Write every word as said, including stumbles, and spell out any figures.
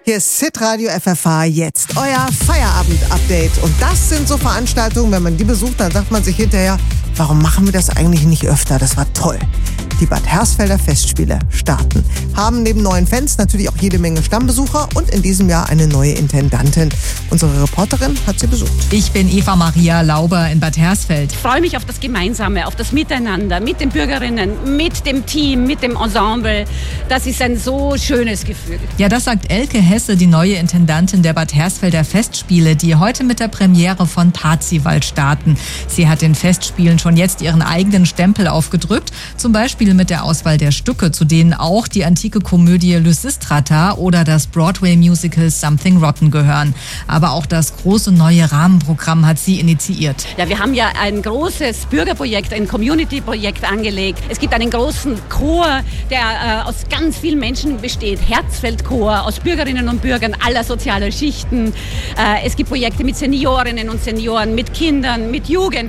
Hier ist Hitradio F F H, jetzt euer Feierabend-Update. Und das sind so Veranstaltungen, wenn man die besucht, dann sagt man sich hinterher, warum machen wir das eigentlich nicht öfter? Das war toll. Die Bad Hersfelder Festspiele starten. Haben neben neuen Fans natürlich auch jede Menge Stammbesucher und in diesem Jahr eine neue Intendantin. Unsere Reporterin hat sie besucht. Ich bin Eva Maria Lauber in Bad Hersfeld. Ich freue mich auf das Gemeinsame, auf das Miteinander, mit den Bürgerinnen, mit dem Team, mit dem Ensemble. Das ist ein so schönes Gefühl. Ja, das sagt Elke Hesse, die neue Intendantin der Bad Hersfelder Festspiele, die heute mit der Premiere von Parzival starten. Sie hat den Festspielen schon jetzt ihren eigenen Stempel aufgedrückt, zum Beispiel mit der Auswahl der Stücke, zu denen auch die antike Komödie Lysistrata oder das Broadway-Musical Something Rotten gehören. Aber auch das große neue Rahmenprogramm hat sie initiiert. Ja, wir haben ja ein großes Bürgerprojekt, ein Community-Projekt angelegt. Es gibt einen großen Chor, der äh, aus ganz vielen Menschen besteht. Herzfeldchor, aus Bürgerinnen und Bürgern aller sozialer Schichten. Äh, es gibt Projekte mit Seniorinnen und Senioren, mit Kindern, mit Jugend.